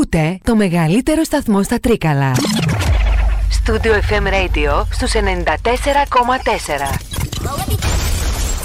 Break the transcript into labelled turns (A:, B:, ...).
A: Ακούτε το μεγαλύτερο σταθμό στα Τρίκαλα. Studio FM Radio στους 94,4.